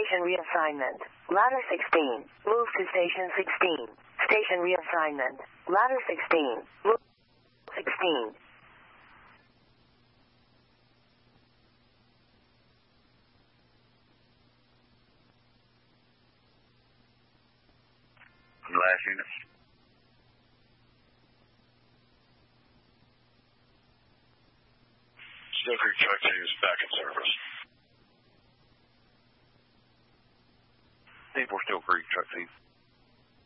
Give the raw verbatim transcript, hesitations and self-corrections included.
Station reassignment. Ladder sixteen. Move to Station sixteen. Station reassignment. Ladder sixteen. Move sixteen. Last unit. Still Creek Truck Team is back in service. Team for Still Creek Truck Team.